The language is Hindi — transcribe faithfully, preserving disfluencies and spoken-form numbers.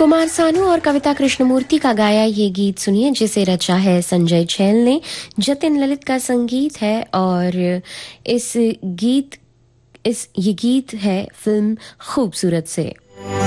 कुमार सानू और कविता कृष्णमूर्ति का गाया ये गीत सुनिए, जिसे रचा है संजय छैल ने। जतिन ललित का संगीत है और इस गीत इस ये गीत है फिल्म खूबसूरत से।